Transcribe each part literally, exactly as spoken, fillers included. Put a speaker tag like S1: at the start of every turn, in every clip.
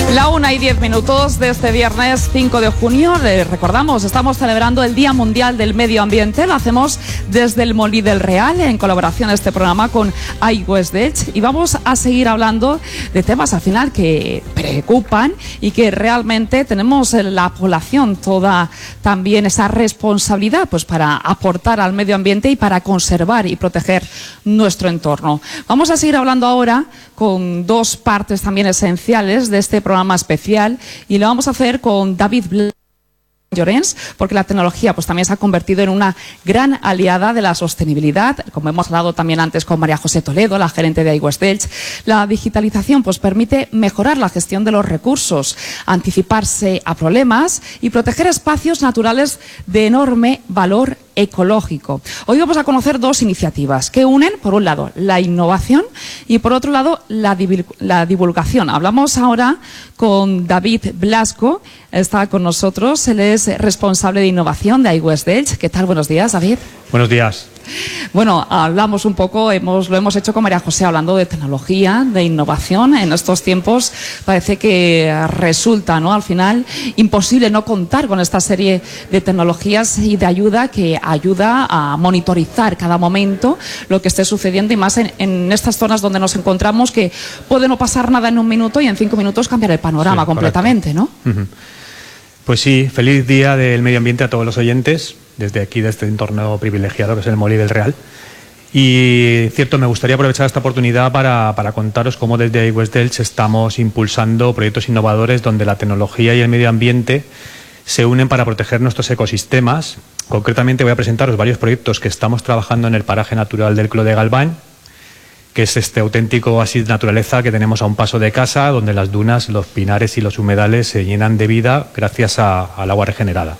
S1: La una y diez minutos de este viernes cinco de junio. Les recordamos, estamos celebrando el Día Mundial del Medio Ambiente. Lo hacemos desde el Molí del Real, en colaboración este programa con iWest Delch. Y vamos a seguir hablando de temas al final que preocupan y que realmente tenemos la población toda también esa responsabilidad pues para aportar al medio ambiente y para conservar y proteger nuestro entorno. Vamos a seguir hablando ahora con dos partes también esenciales de este programa especial y lo vamos a hacer con David Blasco Llorens, porque la tecnología pues también se ha convertido en una gran aliada de la sostenibilidad, como hemos hablado también antes con María José Toledo, la gerente de iWest Delch. La digitalización pues permite mejorar la gestión de los recursos, anticiparse a problemas y proteger espacios naturales de enorme valor ecológico. Hoy vamos a conocer dos iniciativas que unen, por un lado, la innovación y por otro lado, la, divul la divulgación. Hablamos ahora con David Blasco, está con nosotros, él es responsable de innovación de iWest Delch. ¿Qué tal? Buenos días, David.
S2: Buenos días.
S1: Bueno, hablamos un poco, hemos, lo hemos hecho con María José hablando de tecnología, de innovación. En estos tiempos parece que resulta, ¿no?, al final imposible no contar con esta serie de tecnologías y de ayuda que ayuda a monitorizar cada momento lo que esté sucediendo y más en, en estas zonas donde nos encontramos, que puede no pasar nada en un minuto y en cinco minutos cambiar el panorama, sí, completamente, ¿no?
S2: Uh-huh. Pues sí, feliz Día del Medio Ambiente a todos los oyentes, desde aquí, de este entorno privilegiado que es el Molí del Real. Y cierto, me gustaría aprovechar esta oportunidad para, para contaros cómo desde iWest Delch estamos impulsando proyectos innovadores donde la tecnología y el medio ambiente se unen para proteger nuestros ecosistemas. Concretamente voy a presentaros varios proyectos que estamos trabajando en el paraje natural del Clos de Galvany, que es este auténtico oasis de naturaleza que tenemos a un paso de casa, donde las dunas, los pinares y los humedales se llenan de vida gracias a, al agua regenerada.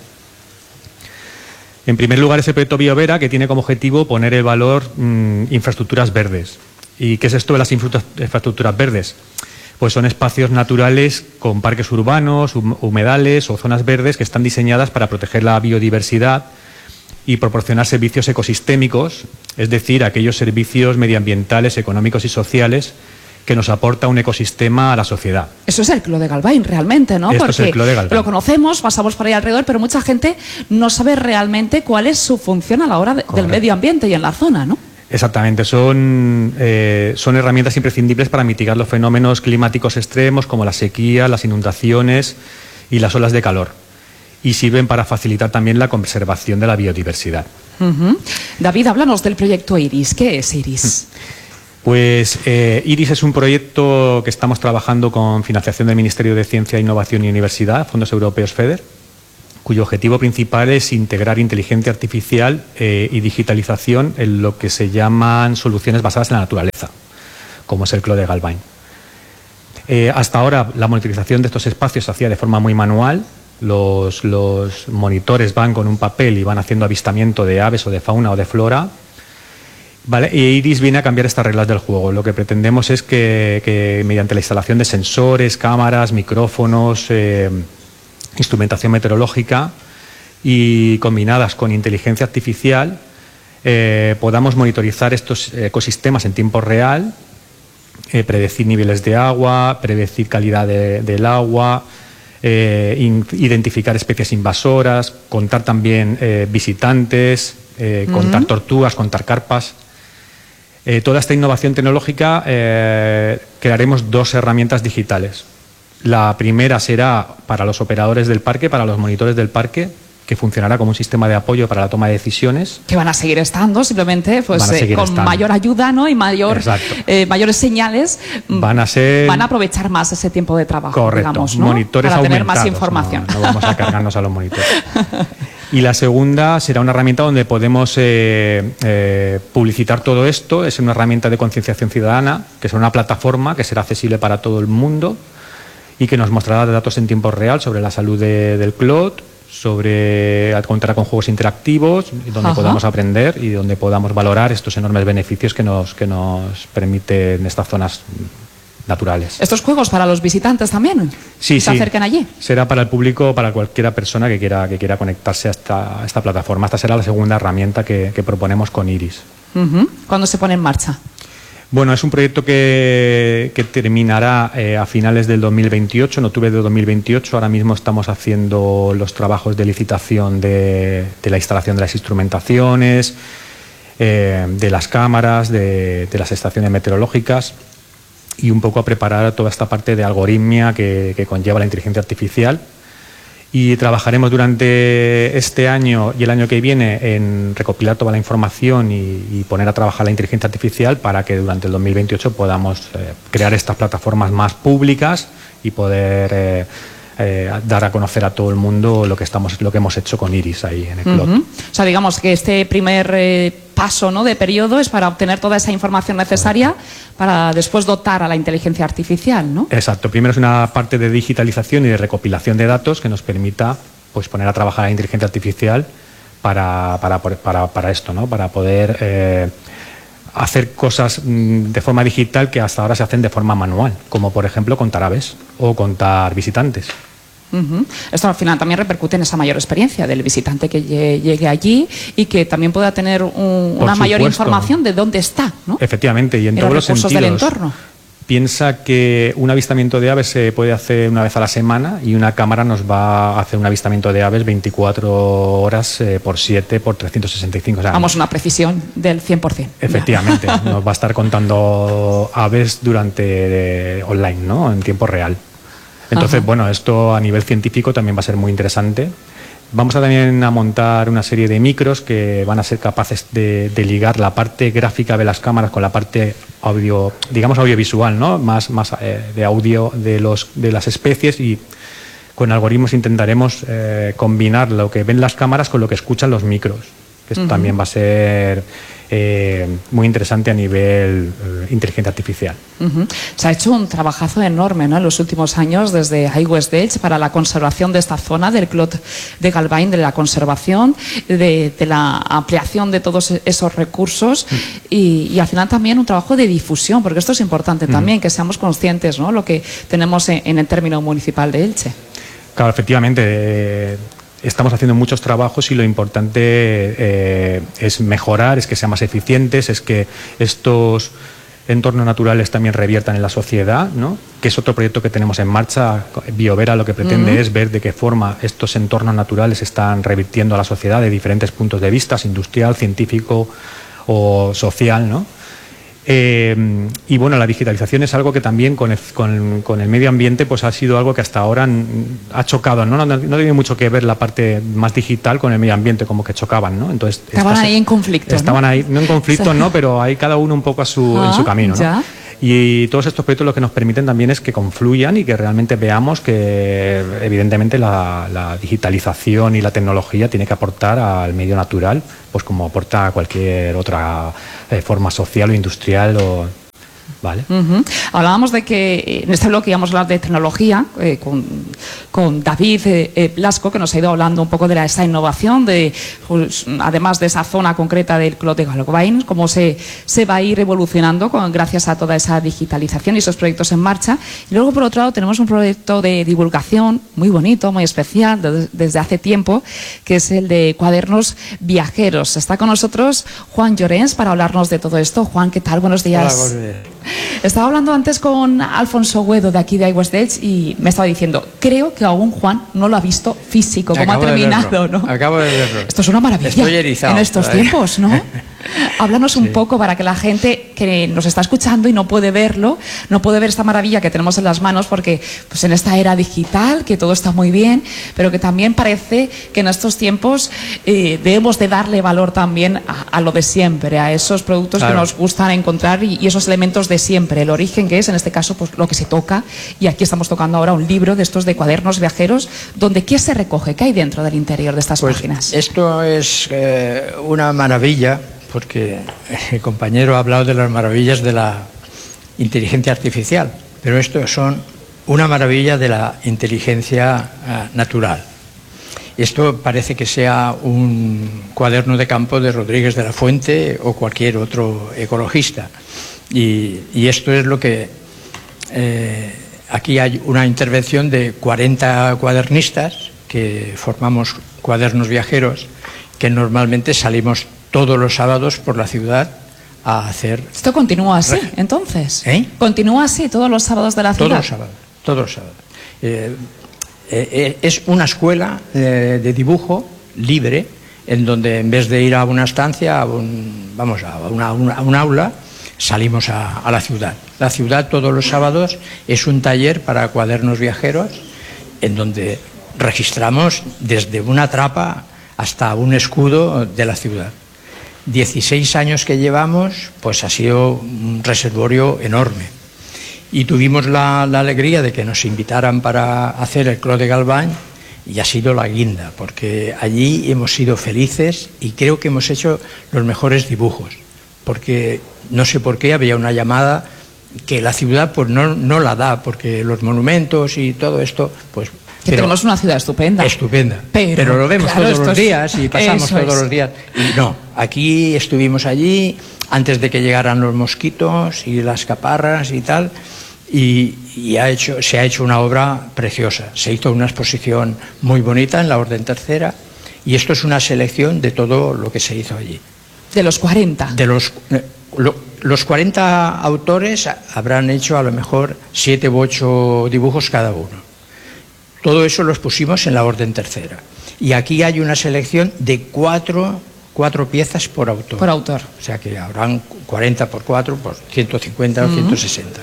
S2: En primer lugar, es el proyecto Biovera, que tiene como objetivo poner en valor mmm, infraestructuras verdes. ¿Y qué es esto de las infraestructuras verdes? Pues son espacios naturales con parques urbanos, humedales o zonas verdes que están diseñadas para proteger la biodiversidad y proporcionar servicios ecosistémicos, es decir, aquellos servicios medioambientales, económicos y sociales que nos aporta un ecosistema a la sociedad.
S1: Eso es el Clos de Galvany, realmente, ¿no?
S2: Esto
S1: Porque
S2: es el Clos de Galvany. Lo
S1: conocemos, pasamos por ahí alrededor, pero mucha gente no sabe realmente cuál es su función a la hora de, del medio ambiente y en la zona, ¿no?
S2: Exactamente, son, eh, son herramientas imprescindibles para mitigar los fenómenos climáticos extremos como la sequía, las inundaciones y las olas de calor. Y sirven para facilitar también la conservación de la biodiversidad.
S1: Uh-huh. David, háblanos del proyecto IRIS. ¿Qué es IRIS?
S2: Pues eh, IRIS es un proyecto que estamos trabajando con financiación del Ministerio de Ciencia, Innovación y Universidad, Fondos Europeos FEDER, cuyo objetivo principal es integrar inteligencia artificial eh, y digitalización en lo que se llaman soluciones basadas en la naturaleza, como es el Clos de Galvany. Eh, hasta ahora la monitorización de estos espacios se hacía de forma muy manual. Los, los monitores van con un papel y van haciendo avistamiento de aves o de fauna o de flora, ¿vale? Y IRIS viene a cambiar estas reglas del juego. Lo que pretendemos es que, que mediante la instalación de sensores, cámaras, micrófonos, eh, instrumentación meteorológica y combinadas con inteligencia artificial, eh, podamos monitorizar estos ecosistemas en tiempo real, eh, predecir niveles de agua, predecir calidad de, del agua, Eh, in, identificar especies invasoras, contar también eh, visitantes, eh, uh-huh. contar tortugas, contar carpas. Eh, toda esta innovación tecnológica eh, crearemos dos herramientas digitales. La primera será para los operadores del parque, para los monitores del parque, que funcionará como un sistema de apoyo para la toma de decisiones.
S1: Que van a seguir estando, simplemente pues eh, con estando. mayor ayuda, ¿no? Y mayor, eh, mayores señales.
S2: Van a ser...
S1: Van a aprovechar más ese tiempo de trabajo,
S2: correcto,
S1: digamos, ¿no?
S2: monitores
S1: para tener
S2: aumentados,
S1: más información.
S2: No, no vamos a cargarnos a los monitores. Y la segunda será una herramienta donde podemos eh, eh, publicitar todo esto. Es una herramienta de concienciación ciudadana, que será una plataforma que será accesible para todo el mundo y que nos mostrará datos en tiempo real sobre la salud de, del Clos, sobre contar con juegos interactivos donde Ajá. podamos aprender y donde podamos valorar estos enormes beneficios que nos, que nos permiten estas zonas naturales.
S1: ¿Estos juegos para los visitantes también?
S2: Sí,
S1: ¿Se
S2: sí.
S1: acerquen allí?
S2: Será para el público, para cualquiera persona que quiera, que quiera conectarse a esta, a esta plataforma. Esta será la segunda herramienta que, que proponemos con IRIS.
S1: Uh-huh. ¿Cuándo se pone en marcha?
S2: Bueno, es un proyecto que, que terminará eh, a finales del dos mil veintiocho, en octubre de dos mil veintiocho. Ahora mismo estamos haciendo los trabajos de licitación de, de la instalación de las instrumentaciones, eh, de las cámaras, de, de las estaciones meteorológicas y un poco a preparar toda esta parte de algoritmia que, que conlleva la inteligencia artificial. Y trabajaremos durante este año y el año que viene en recopilar toda la información y, y poner a trabajar la inteligencia artificial para que durante el dos mil veintiocho podamos eh, crear estas plataformas más públicas y poder eh, eh, dar a conocer a todo el mundo lo que estamos, lo que hemos hecho con Iris ahí en el C L O T.
S1: Uh-huh. O sea, digamos que este primer eh, paso, ¿no?, de periodo es para obtener toda esa información necesaria para después dotar a la inteligencia artificial, ¿no?
S2: Exacto. Primero es una parte de digitalización y de recopilación de datos que nos permita, pues, poner a trabajar la inteligencia artificial para, para, para, para esto, ¿no? Para poder eh, hacer cosas mmm, de forma digital que hasta ahora se hacen de forma manual, como por ejemplo contar aves o contar visitantes.
S1: Uh-huh. Esto al final también repercute en esa mayor experiencia del visitante que llegue allí y que también pueda tener un, una mayor información de dónde está, ¿no?
S2: Efectivamente, y en
S1: y
S2: todos
S1: los
S2: los sentidos.
S1: Del entorno.
S2: Piensa que un avistamiento de aves se puede hacer una vez a la semana y una cámara nos va a hacer un avistamiento de aves veinticuatro horas eh, por siete por trescientos sesenta y cinco. O sea,
S1: vamos, una precisión del cien por cien.
S2: Efectivamente, nos va a estar contando aves durante eh, online, ¿no? En tiempo real. Entonces, Ajá. bueno, esto a nivel científico también va a ser muy interesante. Vamos a también a montar una serie de micros que van a ser capaces de, de ligar la parte gráfica de las cámaras con la parte audio, digamos audiovisual, ¿no? Más, más eh, de audio de los de las especies, y con algoritmos intentaremos eh, combinar lo que ven las cámaras con lo que escuchan los micros. Que esto uh-huh. también va a ser eh, muy interesante a nivel eh, inteligencia artificial.
S1: Uh-huh. Se ha hecho un trabajazo enorme, ¿no?, en los últimos años desde iWest Edge para la conservación de esta zona del Clot de Galvany, de la conservación, de, de la ampliación de todos esos recursos uh-huh. y, y al final también un trabajo de difusión, porque esto es importante uh-huh. también, que seamos conscientes, ¿no?, lo que tenemos en, en el término municipal de Elche.
S2: Claro, efectivamente. Eh, Estamos haciendo muchos trabajos y lo importante eh, es mejorar, es que sean más eficientes, es que estos entornos naturales también reviertan en la sociedad, ¿no? Que es otro proyecto que tenemos en marcha. Biovera lo que pretende uh-huh. es ver de qué forma estos entornos naturales están revirtiendo a la sociedad de diferentes puntos de vista, industrial, científico o social, ¿no? Eh, y bueno, la digitalización es algo que también con el, con, con el medio ambiente pues ha sido algo que hasta ahora ha chocado, ¿no? No, no, no tiene mucho que ver la parte más digital con el medio ambiente, como que chocaban, ¿no? Entonces,
S1: estaban estas, ahí en conflicto.
S2: Estaban
S1: ¿no?
S2: ahí, no en conflicto, no, pero hay cada uno un poco a su, ah, en su camino, ¿no?
S1: Ya.
S2: Y todos estos proyectos lo que nos permiten también es que confluyan y que realmente veamos que evidentemente la, la digitalización y la tecnología tiene que aportar al medio natural, pues como aporta cualquier otra eh, forma social o industrial o... Vale.
S1: Uh-huh. Hablábamos de que en este bloque íbamos a hablar de tecnología eh, con, con David eh, eh, Blasco, que nos ha ido hablando un poco de la, esa innovación, de, pues, además de esa zona concreta del Clot de Galvany, cómo se, se va a ir evolucionando con, gracias a toda esa digitalización y esos proyectos en marcha. Y luego, por otro lado, tenemos un proyecto de divulgación muy bonito, muy especial, de, desde hace tiempo, que es el de Cuadernos Viajeros. Está con nosotros Juan Llorens para hablarnos de todo esto. Juan, ¿qué tal? Buenos días.
S3: Hola, buenos días.
S1: Estaba hablando antes con Alfonso Güedo de aquí de iWest Edge y me estaba diciendo, creo que aún Juan no lo ha visto físico, cómo ha terminado, ¿no?
S3: Acabo de verlo.
S1: Esto es una maravilla.
S3: Estoy erizado,
S1: en estos
S3: todavía.
S1: tiempos, ¿no? Háblanos un
S3: Sí.
S1: poco para que la gente que nos está escuchando y no puede verlo, no puede ver esta maravilla que tenemos en las manos, porque pues en esta era digital, que todo está muy bien, pero que también parece que en estos tiempos eh, debemos de darle valor también a, a lo de siempre, a esos productos
S3: Claro.
S1: que nos gustan encontrar y, y esos elementos de siempre, el origen que es, en este caso, pues lo que se toca. Y aquí estamos tocando ahora un libro de estos de cuadernos viajeros, donde ¿qué se recoge? ¿Qué hay dentro del interior de estas
S3: Pues
S1: páginas?
S3: esto es eh, una maravilla, porque el compañero ha hablado de las maravillas de la inteligencia artificial, pero esto son una maravilla de la inteligencia uh, natural. Esto parece que sea un cuaderno de campo de Rodríguez de la Fuente o cualquier otro ecologista. Y, y esto es lo que... Eh, aquí hay una intervención de cuarenta cuadernistas que formamos Cuadernos Viajeros, que normalmente salimos todos los sábados por la ciudad a hacer...
S1: Esto continúa así, entonces.
S3: ¿Eh?
S1: Continúa así todos los sábados de la ciudad.
S3: Todos los sábados, todos los sábados. Eh, eh, es una escuela eh, de dibujo libre, en donde en vez de ir a una estancia, a un, vamos, a, una, una, a un aula, salimos a, a la ciudad. La ciudad todos los sábados es un taller para cuadernos viajeros, en donde registramos desde una trapa hasta un escudo de la ciudad. dieciséis años que llevamos, pues ha sido un reservorio enorme. Y tuvimos la, la alegría de que nos invitaran para hacer el Clos de Galvany, y ha sido la guinda, porque allí hemos sido felices y creo que hemos hecho los mejores dibujos, porque no sé por qué había una llamada que la ciudad pues no, no la da, porque los monumentos y todo esto, pues...
S1: Que tenemos una ciudad estupenda.
S3: Estupenda.
S1: Pero,
S3: pero lo vemos
S1: claro,
S3: todos los
S1: es,
S3: días y pasamos todos
S1: es.
S3: los días. Y no, aquí estuvimos allí antes de que llegaran los mosquitos y las caparras y tal, y, y ha hecho, se ha hecho una obra preciosa. Se hizo una exposición muy bonita en la Orden Tercera, y esto es una selección de todo lo que se hizo allí.
S1: De los cuarenta.
S3: De los... Lo, los cuarenta autores habrán hecho a lo mejor siete u ocho dibujos cada uno. Todo eso los pusimos en la Orden Tercera. Y aquí hay una selección de cuatro, cuatro piezas por autor.
S1: Por autor.
S3: O sea que habrán cuarenta por cuatro, por ciento cincuenta o ciento sesenta.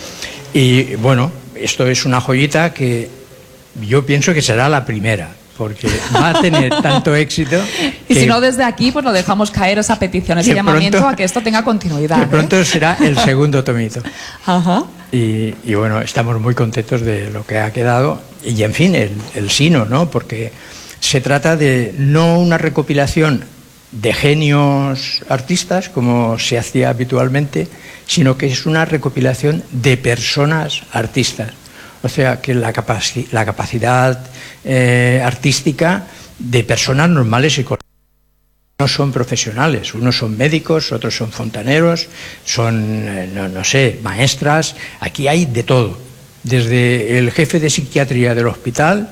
S3: Y bueno, esto es una joyita que yo pienso que será la primera, porque va a tener tanto éxito.
S1: Y si no, desde aquí pues lo dejamos caer esa petición, ese llamamiento pronto, a que esto tenga continuidad.
S3: Que pronto ¿eh? será el segundo tomito.
S1: Ajá.
S3: Y, y bueno, estamos muy contentos de lo que ha quedado. Y en fin, el, el sino, ¿no? Porque se trata de no una recopilación de genios artistas, como se hacía habitualmente, sino que es una recopilación de personas artistas. O sea, que la, capaci la capacidad eh, artística de personas normales y corrientes. No son profesionales, unos son médicos, otros son fontaneros, son, eh, no, no sé, maestras. Aquí hay de todo, desde el jefe de psiquiatría del hospital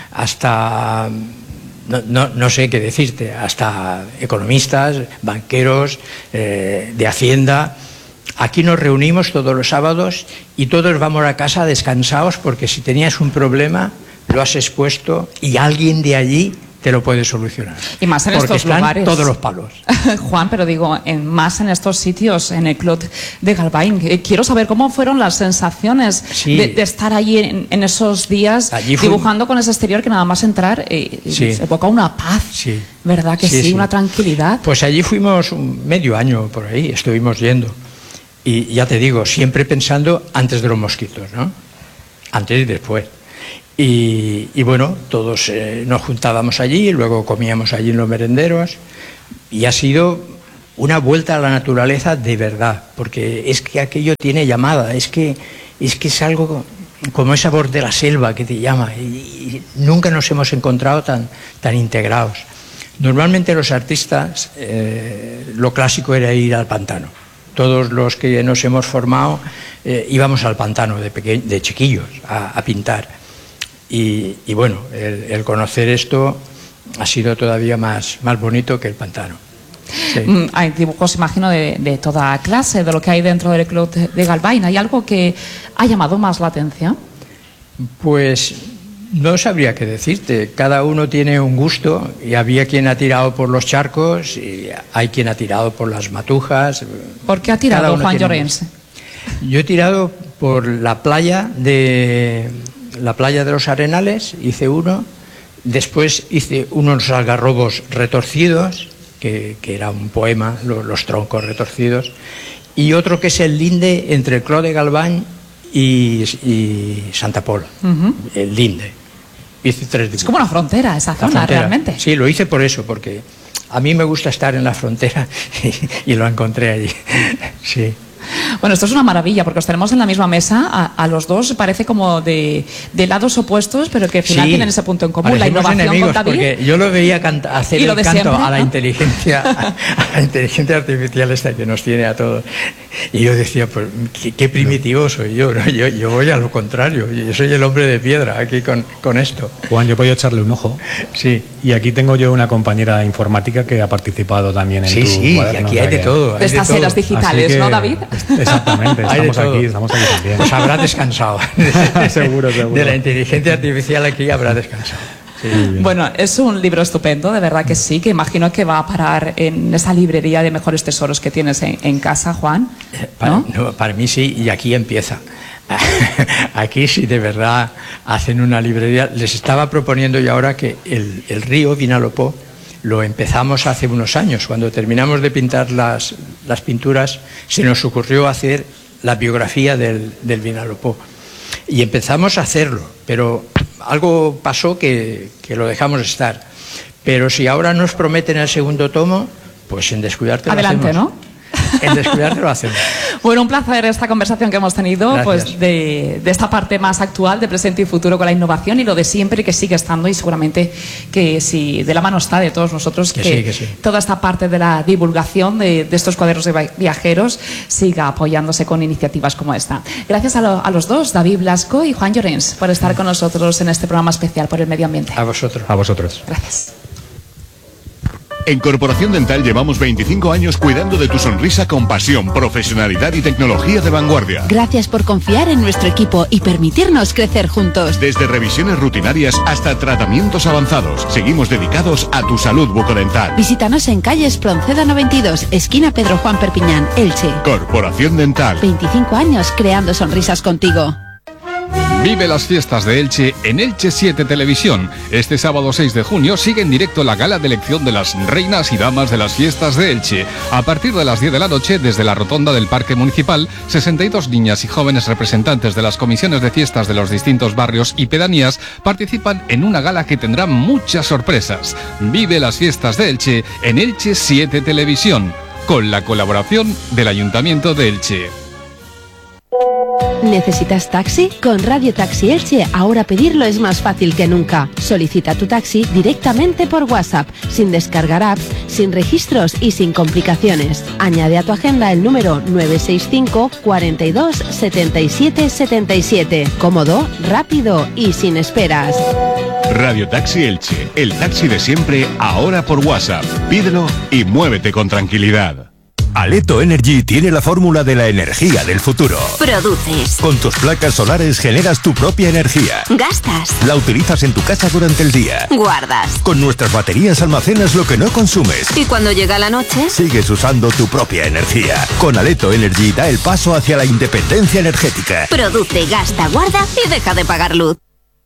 S3: hasta, no, no, no sé qué decirte, hasta economistas, banqueros, eh, de Hacienda. Aquí nos reunimos todos los sábados y todos vamos a casa descansados, porque si tenías un problema lo has expuesto y alguien de allí te lo puede solucionar.
S1: Y más en
S3: porque
S1: estos
S3: están
S1: lugares.
S3: Todos los palos.
S1: Juan, pero digo, en, más en estos sitios, en el Clos de Galvany. Eh, quiero saber cómo fueron las sensaciones
S3: sí.
S1: de, de estar allí en, en esos días
S3: allí
S1: dibujando con ese exterior que nada más entrar eh,
S3: sí.
S1: evoca una paz.
S3: Sí.
S1: ¿Verdad que sí, sí? sí? Una tranquilidad.
S3: Pues allí fuimos un medio año por ahí, estuvimos yendo. Y ya te digo, siempre pensando antes de los mosquitos, ¿no? Antes y después. Y, y bueno, todos eh, nos juntábamos allí, luego comíamos allí en los merenderos, y ha sido una vuelta a la naturaleza de verdad, porque es que aquello tiene llamada, es que es, que es algo como esa voz de la selva que te llama, y, y nunca nos hemos encontrado tan, tan integrados. Normalmente los artistas, eh, lo clásico era ir al pantano. Todos los que nos hemos formado eh, íbamos al pantano de, de chiquillos a, a pintar. Y, y bueno, el, el conocer esto ha sido todavía más, más bonito que el pantano. Sí.
S1: Mm, hay dibujos, imagino, de, de toda clase, de lo que hay dentro del Clos de, de Galvany. ¿Hay algo que ha llamado más la atención?
S3: Pues no sabría qué decirte. Cada uno tiene un gusto, y había quien ha tirado por los charcos y hay quien ha tirado por las matujas.
S1: ¿Por qué ha tirado Juan Llorens?
S3: Yo he tirado por la playa de... la playa de los Arenales, hice uno, después hice unos algarrobos retorcidos, que, que era un poema, los, los troncos retorcidos, y otro que es el linde entre el Clos de Galvany y, y Santa Pola, uh-huh. el linde. Hice tres dibujos.
S1: Es como una frontera esa zona,
S3: frontera.
S1: realmente.
S3: Sí, lo hice por eso, porque a mí me gusta estar en la frontera y, y lo encontré allí. Sí.
S1: Bueno, esto es una maravilla, porque os tenemos en la misma mesa a, a los dos, parece como de, de lados opuestos, pero que al final sí, tienen ese punto en común, la innovación
S3: enemigos,
S1: con David.
S3: Porque yo lo veía canta, hacer el canto siempre, a la ¿no? inteligencia a, a la inteligencia artificial esta que nos tiene a todos. Y yo decía, pues qué, qué primitivo soy yo, ¿no? yo, yo voy a lo contrario, yo soy el hombre de piedra aquí con, con esto.
S2: Juan, yo puedo echarle un ojo.
S3: Sí,
S2: Y aquí tengo yo una compañera informática que ha participado también en
S3: sí,
S2: tu
S3: sí,
S2: cuaderno.
S3: Sí, aquí hay de todo.
S1: De estas eras digitales, que, ¿no, David?
S2: Exactamente, estamos aquí, estamos aquí también.
S3: Pues habrá descansado.
S2: Seguro, seguro.
S3: De la inteligencia artificial aquí habrá descansado.
S1: Sí. Bueno, es un libro estupendo, de verdad que sí, que imagino que va a parar en esa librería de mejores tesoros que tienes en, en casa, Juan, ¿no?
S3: Para, no, para mí sí, y aquí empieza. Aquí sí, de verdad, hacen una librería. Les estaba proponiendo yo ahora que el, el río Vinalopó lo empezamos hace unos años. Cuando terminamos de pintar las, las pinturas, se nos ocurrió hacer la biografía del, del Vinalopó. Y empezamos a hacerlo, pero algo pasó que, que lo dejamos estar. Pero si ahora nos prometen el segundo tomo, pues en descuidarte lo
S1: Adelante,
S3: hacemos.
S1: ¿no?
S3: En descuidarte lo hacemos.
S1: Bueno, un placer esta conversación que hemos tenido.
S3: Gracias.
S1: Pues de, de esta parte más actual, de presente y futuro con la innovación y lo de siempre que sigue estando, y seguramente que si de la mano está de todos nosotros
S3: que,
S1: que,
S3: sí, que sí.
S1: toda esta parte de la divulgación de, de estos cuadernos de viajeros siga apoyándose con iniciativas como esta. Gracias a, lo, a los dos, David Blasco y Juan Llorens, por estar con nosotros en este programa especial por el medio ambiente.
S3: A vosotros.
S2: A vosotros.
S1: Gracias.
S4: En Corporación Dental llevamos veinticinco años cuidando de tu sonrisa con pasión, profesionalidad y tecnología de vanguardia.
S5: Gracias por confiar en nuestro equipo y permitirnos crecer juntos.
S4: Desde revisiones rutinarias hasta tratamientos avanzados, seguimos dedicados a tu salud bucodental.
S5: Visítanos en calle Espronceda noventa y dos, esquina Pedro Juan Perpiñán, Elche.
S4: Corporación Dental.
S5: veinticinco años creando sonrisas contigo.
S6: Vive las fiestas de Elche en Elche siete Televisión. Este sábado seis de junio sigue en directo la gala de elección de las reinas y damas de las fiestas de Elche. A partir de las diez de la noche, desde la rotonda del Parque Municipal, sesenta y dos niñas y jóvenes representantes de las comisiones de fiestas de los distintos barrios y pedanías participan en una gala que tendrá muchas sorpresas. Vive las fiestas de Elche en Elche siete Televisión, con la colaboración del Ayuntamiento de Elche.
S5: ¿Necesitas taxi? Con Radio Taxi Elche ahora pedirlo es más fácil que nunca. Solicita tu taxi directamente por WhatsApp, sin descargar apps, sin registros y sin complicaciones. Añade a tu agenda el número nueve seis cinco, cuarenta y dos, setenta y siete, setenta y siete. Cómodo, rápido y sin esperas.
S4: Radio Taxi Elche, el taxi de siempre, ahora por WhatsApp. Pídelo y muévete con tranquilidad.
S7: Aleto Energy tiene la fórmula de la energía del futuro.
S8: Produces.
S7: Con tus placas solares generas tu propia energía.
S8: Gastas.
S7: La utilizas en tu casa durante el día.
S8: Guardas.
S7: Con nuestras baterías almacenas lo que no consumes.
S8: Y cuando llega la noche,
S7: sigues usando tu propia energía. Con Aleto Energy da el paso hacia la independencia energética.
S8: Produce, gasta, guarda y deja de pagar luz.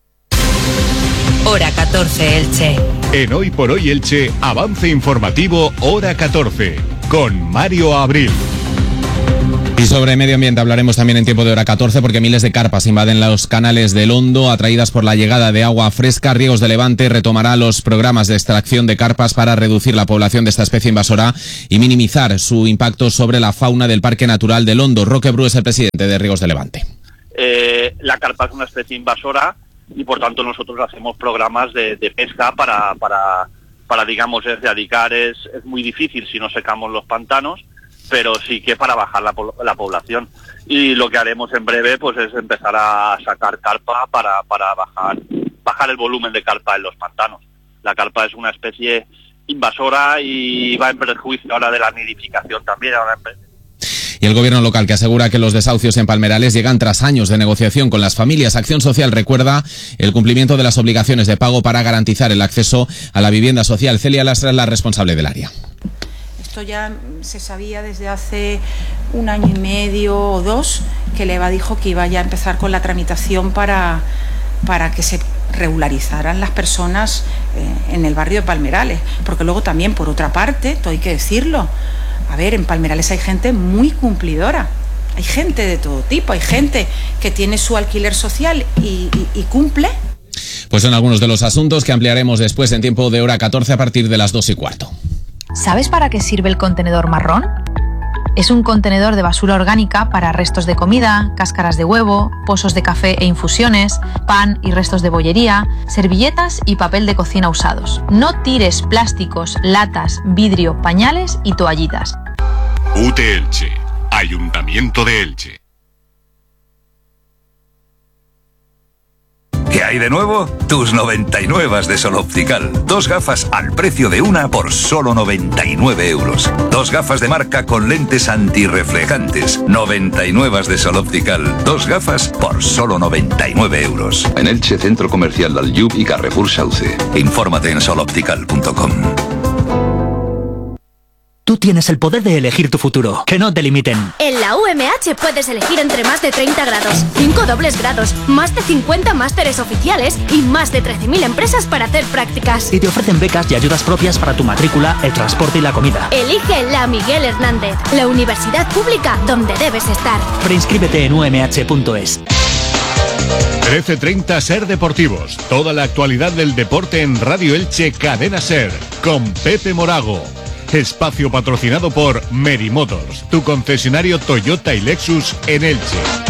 S9: Hora catorce Elche.
S4: En Hoy por Hoy Elche, avance informativo Hora catorce. Con Mario Abril.
S10: Y sobre medio ambiente hablaremos también en tiempo de hora catorce, porque miles de carpas invaden los canales del Hondo, atraídas por la llegada de agua fresca. Riegos de Levante retomará los programas de extracción de carpas para reducir la población de esta especie invasora y minimizar su impacto sobre la fauna del Parque Natural del Hondo. Roque Bru es el presidente de Riegos de Levante.
S11: Eh, la carpa es una especie invasora y por tanto nosotros hacemos programas de, de pesca para... para para, digamos, erradicar es, es muy difícil si no secamos los pantanos, pero sí que para bajar la, la población. Y lo que haremos en breve pues es empezar a sacar carpa para, para bajar, bajar el volumen de carpa en los pantanos. La carpa es una especie invasora y va en perjuicio ahora de la nidificación también. Ahora en
S10: Y el gobierno local, que asegura que los desahucios en Palmerales llegan tras años de negociación con las familias. Acción Social recuerda el cumplimiento de las obligaciones de pago para garantizar el acceso a la vivienda social. Celia Lastra es la responsable del área.
S12: Esto ya se sabía desde hace un año y medio o dos, que el E V A dijo que iba ya a empezar con la tramitación para, para que se regularizaran las personas eh, en el barrio de Palmerales. Porque luego también, por otra parte, esto hay que decirlo, a ver, en Palmerales hay gente muy cumplidora, hay gente de todo tipo, hay gente que tiene su alquiler social y, y, y cumple.
S10: Pues son algunos de los asuntos que ampliaremos después en tiempo de hora catorce a partir de las dos y cuarto.
S13: ¿Sabes para qué sirve el contenedor marrón? Es un contenedor de basura orgánica para restos de comida, cáscaras de huevo, pozos de café e infusiones, pan y restos de bollería, servilletas y papel de cocina usados. No tires plásticos, latas, vidrio, pañales y toallitas.
S4: U T Elche, Ayuntamiento de Elche.
S9: ¿Qué hay de nuevo? Tus noventa y nueve de Sol Optical. Dos gafas al precio de una por solo noventa y nueve euros. Dos gafas de marca con lentes antirreflejantes. noventa y nueve de Sol Optical. Dos gafas por solo noventa y nueve euros. En Elche, Centro Comercial del Llup y Carrefour Sauce. Infórmate en sol optical punto com.
S14: Tú tienes el poder de elegir tu futuro, que no te limiten.
S15: En la U M H puedes elegir entre más de treinta grados, cinco dobles grados, más de cincuenta másteres oficiales y más de trece mil empresas para hacer prácticas.
S14: Y te ofrecen becas y ayudas propias para tu matrícula, el transporte y la comida.
S15: Elige la Miguel Hernández, la universidad pública donde debes estar.
S14: Preinscríbete en u m h punto es.
S4: trece treinta Ser Deportivos. Toda la actualidad del deporte en Radio Elche Cadena Ser. Con Pepe Morago. Espacio patrocinado por Meri Motors, tu concesionario Toyota y Lexus en Elche.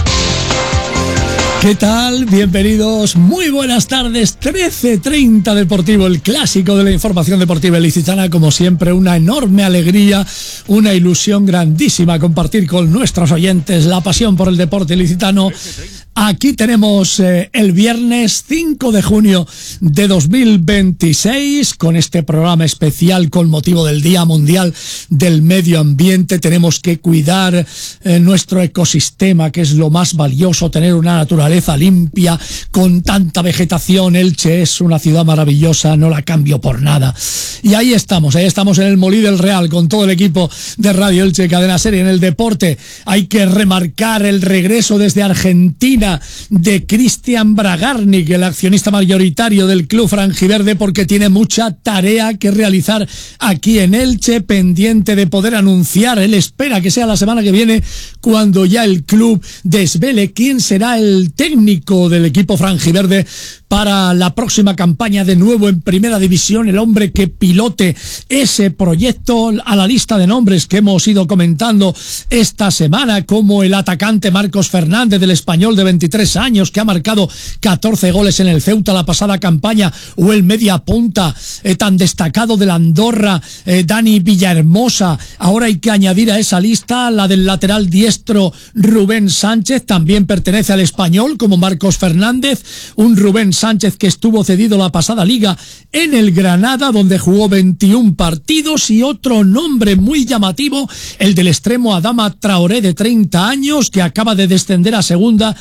S16: ¿Qué tal? Bienvenidos, muy buenas tardes. Trece treinta Deportivo, el clásico de la información deportiva ilicitana. Como siempre, una enorme alegría, una ilusión grandísima compartir con nuestros oyentes la pasión por el deporte ilicitano. Aquí tenemos eh, el viernes cinco de junio de dos mil veintiséis con este programa especial con motivo del Día Mundial del Medio Ambiente. Tenemos que cuidar eh, nuestro ecosistema, que es lo más valioso, tener una naturaleza limpia con tanta vegetación. Elche es una ciudad maravillosa, no la cambio por nada. Y ahí estamos, ahí estamos en el Molí del Real con todo el equipo de Radio Elche Cadena Ser. En el deporte hay que remarcar el regreso desde Argentina de Cristian Bragarnik, el accionista mayoritario del club franjiverde, porque tiene mucha tarea que realizar aquí en Elche, pendiente de poder anunciar. Él espera que sea la semana que viene cuando ya el club desvele quién será el técnico del equipo franjiverde para la próxima campaña, de nuevo en Primera División, el hombre que pilote ese proyecto. A la lista de nombres que hemos ido comentando esta semana, como el atacante Marcos Fernández del Español de veintitrés años, que ha marcado catorce goles en el Ceuta la pasada campaña, o el media punta eh, tan destacado del Andorra, eh, Dani Villahermosa. Ahora hay que añadir a esa lista la del lateral diestro Rubén Sánchez, también pertenece al Español, como Marcos Fernández, un Rubén Sánchez que estuvo cedido la pasada liga en el Granada, donde jugó veintiún partidos, y otro nombre muy llamativo, el del extremo Adama Traoré, de treinta años, que acaba de descender a segunda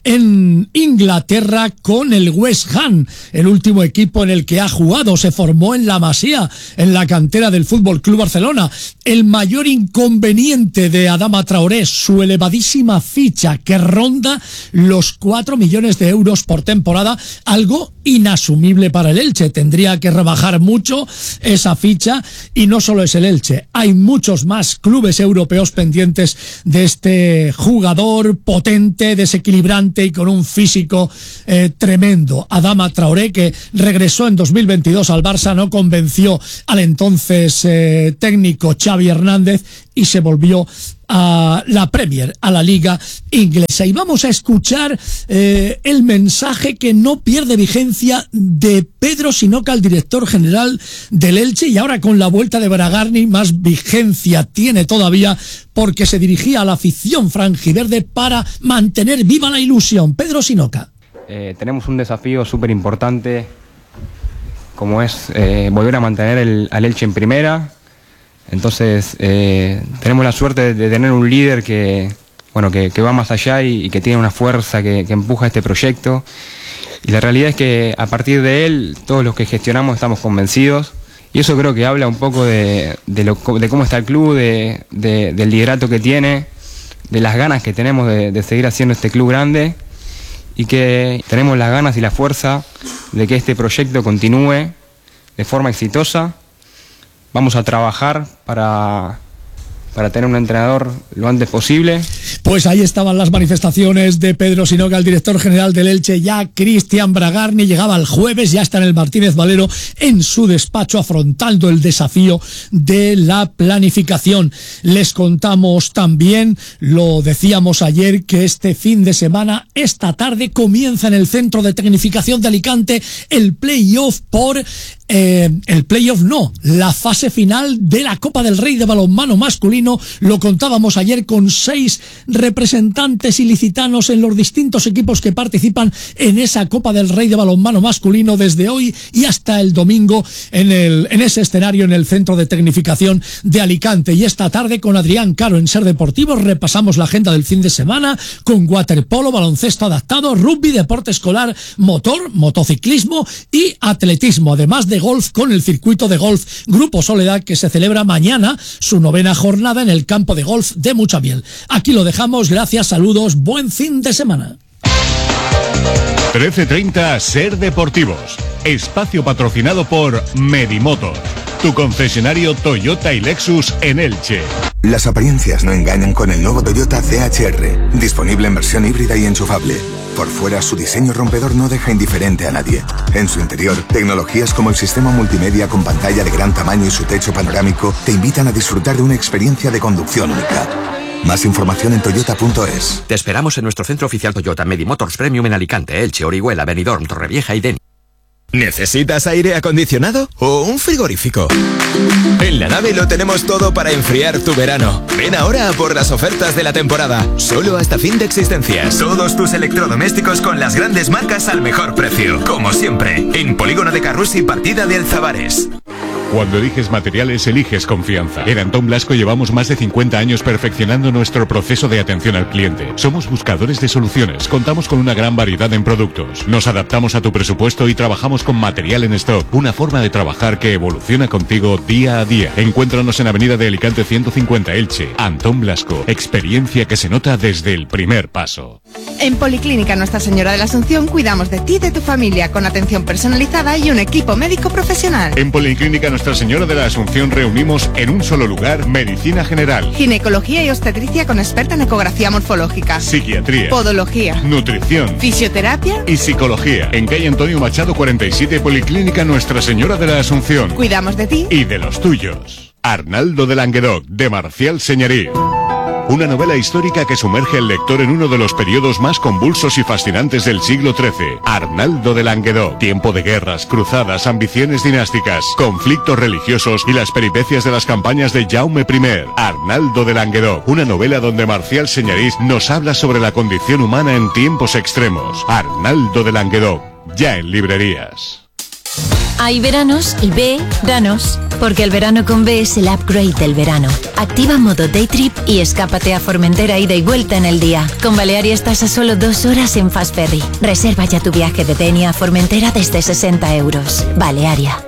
S16: en Inglaterra con el West Ham, el último equipo en el que ha jugado. Se formó en la Masía, en la cantera del Fútbol Club Barcelona. El mayor inconveniente de Adama Traoré, su elevadísima ficha, que ronda los cuatro millones de euros por temporada, algo inasumible para el Elche. Tendría que rebajar mucho esa ficha, y no solo es el Elche, hay muchos más clubes europeos pendientes de este jugador potente, desequilibrante y con un físico eh, tremendo. Adama Traoré, que regresó en dos mil veintidós al Barça, no convenció al entonces eh, técnico Xavi Hernández y se volvió a la Premier, a la Liga Inglesa. Y vamos a escuchar eh, el mensaje que no pierde vigencia de Pedro Sinoca, el director general del Elche, y ahora con la vuelta de Bragarnik más vigencia tiene todavía, porque se dirigía a la afición franjiverde para mantener viva la ilusión. Pedro Sinoca.
S17: Eh, tenemos un desafío súper importante, como es eh, volver a mantener el, al Elche en primera. Entonces eh, tenemos la suerte de, de tener un líder que, bueno, que, que va más allá y, y que tiene una fuerza que, que empuja este proyecto. Y la realidad es que a partir de él, todos los que gestionamos estamos convencidos. Y eso creo que habla un poco de, de, lo, de cómo está el club, de, de, del liderato que tiene, de las ganas que tenemos de, de seguir haciendo este club grande, y que tenemos las ganas y la fuerza de que este proyecto continúe de forma exitosa. Vamos a trabajar para, para tener un entrenador lo antes posible.
S16: Pues ahí estaban las manifestaciones de Pedro Sinoca, el director general del Elche. Ya Cristian Bragarnik llegaba el jueves, ya está en el Martínez Valero en su despacho afrontando el desafío de la planificación. Les contamos también, lo decíamos ayer, que este fin de semana, esta tarde, comienza en el Centro de Tecnificación de Alicante el playoff por eh, el playoff no, la fase final de la Copa del Rey de balonmano masculino. Lo contábamos ayer con seis representantes ilicitanos en los distintos equipos que participan en esa Copa del Rey de balonmano masculino desde hoy y hasta el domingo en, el, en ese escenario en el Centro de Tecnificación de Alicante. Y esta tarde con Adrián Caro en Ser Deportivo repasamos la agenda del fin de semana con waterpolo, baloncesto adaptado, rugby, deporte escolar, motor, motociclismo y atletismo, además de golf con el circuito de golf Grupo Soledad, que se celebra mañana su novena jornada en el campo de golf de Muchamiel. Aquí lo dejamos, gracias, saludos, buen fin de semana.
S4: trece treinta Ser Deportivos, espacio patrocinado por Medimotor, tu concesionario Toyota y Lexus en Elche.
S18: Las apariencias no engañan con el nuevo Toyota C H R, disponible en versión híbrida y enchufable. Por fuera, su diseño rompedor no deja indiferente a nadie. En su interior, tecnologías como el sistema multimedia con pantalla de gran tamaño y su techo panorámico te invitan a disfrutar de una experiencia de conducción única. Más información en toyota punto es.
S19: Te esperamos en nuestro centro oficial Toyota Medimotors Premium en Alicante, Elche, Orihuela, Benidorm, Torrevieja y Deni.
S20: ¿Necesitas aire acondicionado o un frigorífico? En La Nave lo tenemos todo para enfriar tu verano. Ven ahora a por las ofertas de la temporada, solo hasta fin de existencias. Todos tus electrodomésticos con las grandes marcas al mejor precio, como siempre, en Polígono de Carrús y Partida de Alzabares.
S4: Cuando eliges materiales, eliges confianza. En Antón Blasco llevamos más de cincuenta años perfeccionando nuestro proceso de atención al cliente. Somos buscadores de soluciones, contamos con una gran variedad en productos. Nos adaptamos a tu presupuesto y trabajamos con material en stock. Una forma de trabajar que evoluciona contigo día a día. Encuéntranos en Avenida de Alicante ciento cincuenta Elche. Antón Blasco, experiencia que se nota desde el primer paso.
S21: En Policlínica Nuestra Señora de la Asunción cuidamos de ti y de tu familia con atención personalizada y un equipo médico profesional.
S4: En Policlínica Nuestra Señora de la Asunción reunimos en un solo lugar medicina general,
S21: ginecología y obstetricia con experta en ecografía morfológica,
S4: psiquiatría,
S21: podología,
S4: nutrición,
S21: fisioterapia
S4: y psicología. En calle Antonio Machado cuarenta y siete, Policlínica Nuestra Señora de la Asunción.
S21: Cuidamos de ti
S4: y de los tuyos. Arnaldo de Languedoc, de Marcial Señorí. Una novela histórica que sumerge al lector en uno de los periodos más convulsos y fascinantes del siglo trece. Arnaldo de Languedoc. Tiempo de guerras, cruzadas, ambiciones dinásticas, conflictos religiosos y las peripecias de las campañas de Jaume primero. Arnaldo de Languedoc. Una novela donde Marcial Señarís nos habla sobre la condición humana en tiempos extremos. Arnaldo de Languedoc. Ya en librerías.
S22: Hay veranos y B, danos. Porque el verano con B es el upgrade del verano. Activa modo Day Trip y escápate a Formentera ida y vuelta en el día. Con Balearia estás a solo dos horas en Fast Ferry. Reserva ya tu viaje de Denia a Formentera desde sesenta euros. Balearia.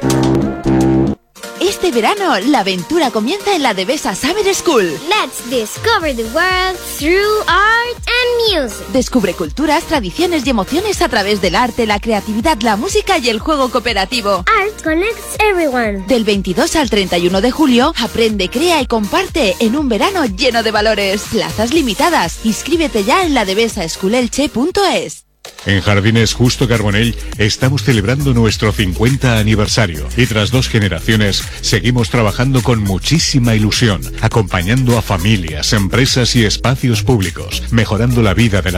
S5: Este verano, la aventura comienza en la Devesa Summer School.
S15: Let's discover the world through art and music.
S5: Descubre culturas, tradiciones y emociones a través del arte, la creatividad, la música y el juego cooperativo.
S15: Art connects everyone.
S5: Del veintidós al treinta y uno de julio, aprende, crea y comparte en un verano lleno de valores. Plazas limitadas. Inscríbete ya en la devesa school elche punto es.
S4: En Jardines Justo Carbonell estamos celebrando nuestro cincuenta aniversario y tras dos generaciones seguimos trabajando con muchísima ilusión, acompañando a familias, empresas y espacios públicos, mejorando la vida de la